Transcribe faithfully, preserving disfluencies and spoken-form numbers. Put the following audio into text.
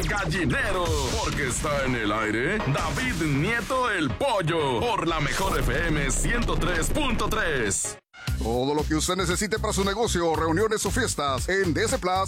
El Gallinero, porque está en el aire David Nieto el Pollo, por la mejor F M ciento tres punto tres. Todo lo que usted necesite para su negocio, reuniones o fiestas en D S Plus